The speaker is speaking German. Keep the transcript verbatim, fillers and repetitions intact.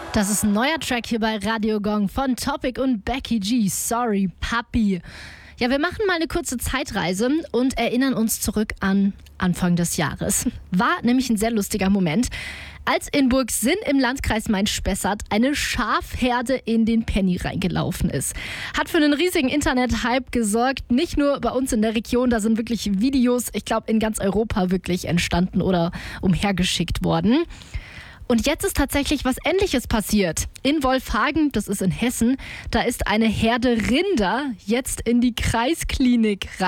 Das ist ein neuer Track hier bei Radio Gong von Topic und Becky G. Sorry, Papi. Ja, wir machen mal eine kurze Zeitreise und erinnern uns zurück an Anfang des Jahres. War nämlich ein sehr lustiger Moment, als in Burgsinn im Landkreis Main-Spessart eine Schafherde in den Penny reingelaufen ist. Hat für einen riesigen Internet-Hype gesorgt, nicht nur bei uns in der Region, da sind wirklich Videos, ich glaube in ganz Europa wirklich entstanden oder umhergeschickt worden. Und jetzt ist tatsächlich was Ähnliches passiert. In Wolfhagen, das ist in Hessen, da ist eine Herde Rinder jetzt in die Kreisklinik rein.